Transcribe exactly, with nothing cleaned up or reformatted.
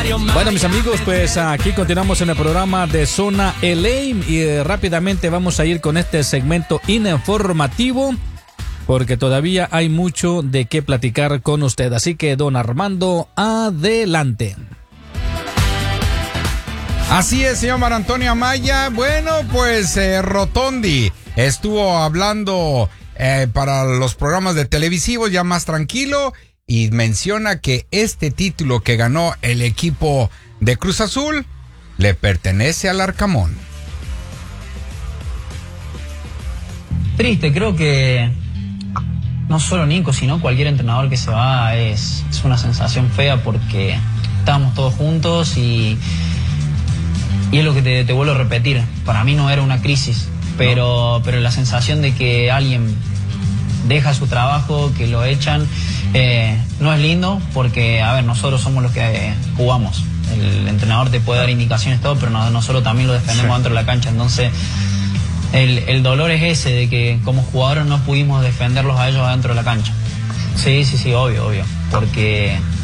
Bueno, mis amigos, pues aquí continuamos en el programa de Zona L A y eh, rápidamente vamos a ir con este segmento informativo porque todavía hay mucho de qué platicar con usted. Así que, don Armando, adelante. Así es, señor Marantonio Amaya. Bueno, pues eh, Rotondi estuvo hablando eh, para los programas de televisivos ya más tranquilo y menciona que este título que ganó el equipo de Cruz Azul le pertenece al Arcamón. Triste, creo que no solo Nico, sino cualquier entrenador que se va es, es una sensación fea porque estábamos todos juntos y, y es lo que te, te vuelvo a repetir. Para mí no era una crisis, pero, no. pero la sensación de que alguien deja su trabajo, que lo echan, eh, no es lindo porque, a ver, nosotros somos los que eh, jugamos. El entrenador te puede dar indicaciones, todo, pero no, nosotros también lo defendemos sí. dentro de la cancha. Entonces, el, el dolor es ese, de que como jugadores no pudimos defenderlos a ellos adentro de la cancha. Sí, sí, sí, obvio, obvio. Porque